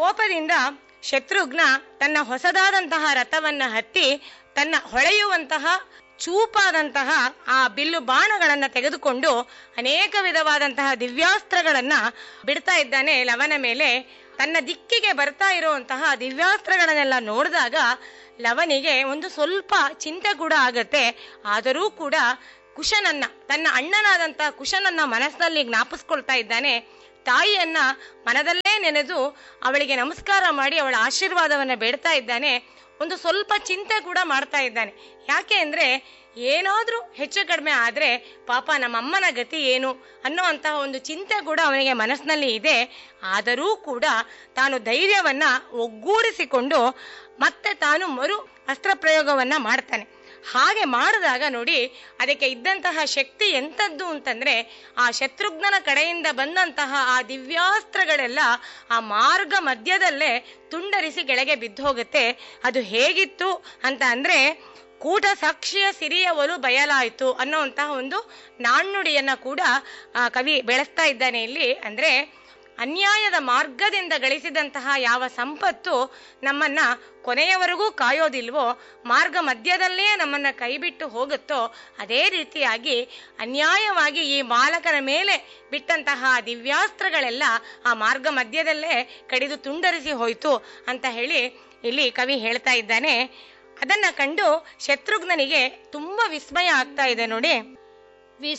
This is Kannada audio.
ಕೋಪದಿಂದ ಶತ್ರುಘ್ನ ತನ್ನ ಹೊಸದಾದಂತಹ ರಥವನ್ನ ಹತ್ತಿ ತನ್ನ ಹೊಳೆಯುವಂತಹ ಚೂಪಾದಂತಹ ಆ ಬಿಲ್ಲು ಬಾಣಗಳನ್ನ ತೆಗೆದುಕೊಂಡು ಅನೇಕ ವಿಧವಾದಂತಹ ದಿವ್ಯಾಸ್ತ್ರಗಳನ್ನ ಬಿಡ್ತಾ ಇದ್ದಾನೆ ಲವನ ಮೇಲೆ. ತನ್ನ ದಿಕ್ಕಿಗೆ ಬರ್ತಾ ಇರುವಂತಹ ದಿವ್ಯಾಸ್ತ್ರಗಳನ್ನೆಲ್ಲ ನೋಡಿದಾಗ ಲವನಿಗೆ ಒಂದು ಸ್ವಲ್ಪ ಚಿಂತೆ ಕೂಡ ಆಗತ್ತೆ. ಆದರೂ ಕೂಡ ಕುಶನನ್ನ, ತನ್ನ ಅಣ್ಣನಾದಂತಹ ಕುಶನನ್ನ ಮನಸ್ಸಿನಲ್ಲಿ ಜ್ಞಾಪಿಸ್ಕೊಳ್ತಾ ಇದ್ದಾನೆ. ತಾಯಿಯನ್ನ ಮನದಲ್ಲೇ ನೆನೆದು ಅವಳಿಗೆ ನಮಸ್ಕಾರ ಮಾಡಿ ಅವಳ ಆಶೀರ್ವಾದವನ್ನ ಬೇಡ್ತಾ ಇದ್ದಾನೆ. ಒಂದು ಸ್ವಲ್ಪ ಚಿಂತೆ ಕೂಡ ಮಾಡ್ತಾ ಇದ್ದಾನೆ. ಯಾಕೆ ಅಂದ್ರೆ ಏನಾದ್ರೂ ಹೆಚ್ಚು ಕಡಿಮೆ ಆದ್ರೆ ಪಾಪ ನಮ್ಮಮ್ಮನ ಗತಿ ಏನು ಅನ್ನುವಂತಹ ಒಂದು ಚಿಂತೆ ಕೂಡ ಅವನಿಗೆ ಮನಸ್ಸಿನಲ್ಲಿ ಇದೆ. ಆದರೂ ಕೂಡ ತಾನು ಧೈರ್ಯವನ್ನ ಒಗ್ಗೂಡಿಸಿಕೊಂಡು ಮತ್ತೆ ತಾನು ಮರು ಅಸ್ತ್ರ ಪ್ರಯೋಗವನ್ನ ಮಾಡ್ತಾನೆ. ಹಾಗೆ ಮಾಡಿದಾಗ ನೋಡಿ, ಅದಕ್ಕೆ ಇದ್ದಂತಹ ಶಕ್ತಿ ಎಂಥದ್ದು ಅಂತಂದ್ರೆ, ಆ ಶತ್ರುಘ್ನನ ಕಡೆಯಿಂದ ಬಂದಂತಹ ಆ ದಿವ್ಯಾಸ್ತ್ರಗಳೆಲ್ಲ ಆ ಮಾರ್ಗ ಮಧ್ಯದಲ್ಲೇ ತುಂಡರಿಸಿ ಕೆಳಗೆ ಬಿದ್ದು ಹೋಗುತ್ತೆ. ಅದು ಹೇಗಿತ್ತು ಅಂತ ಅಂದ್ರೆ, ಕೂಟ ಸಾಕ್ಷಿಯ ಸಿರಿಯ ಒಲು ಬಯಲಾಯಿತು ಅನ್ನೋಂತಹ ಒಂದು ನಾಣ್ಣುಡಿಯನ್ನ ಕೂಡ ಕವಿ ಬೆಳೆಸ್ತಾ ಇದ್ದಾನೆ ಇಲ್ಲಿ. ಅಂದ್ರೆ ಅನ್ಯಾಯದ ಮಾರ್ಗದಿಂದ ಗಳಿಸಿದಂತಹ ಯಾವ ಸಂಪತ್ತು ನಮ್ಮನ್ನ ಕೊನೆಯವರೆಗೂ ಕಾಯೋದಿಲ್ವೋ, ಮಾರ್ಗ ಮಧ್ಯದಲ್ಲೇ ನಮ್ಮನ್ನ ಕೈಬಿಟ್ಟು ಹೋಗುತ್ತೋ, ಅದೇ ರೀತಿಯಾಗಿ ಅನ್ಯಾಯವಾಗಿ ಈ ಬಾಲಕನ ಮೇಲೆ ಬಿಟ್ಟಂತಹ ದಿವ್ಯಾಸ್ತ್ರಗಳೆಲ್ಲ ಆ ಮಾರ್ಗ ಮಧ್ಯದಲ್ಲೇ ಕಡಿದು ತುಂಡರಿಸಿ ಹೋಯ್ತು ಅಂತ ಹೇಳಿ ಇಲ್ಲಿ ಕವಿ ಹೇಳ್ತಾ ಇದ್ದಾನೆ. ಅದನ್ನ ಕಂಡು ಶತ್ರುಘ್ನನಿಗೆ ತುಂಬಾ ವಿಸ್ಮಯ ಆಗ್ತಾ ಇದೆ ನೋಡಿ.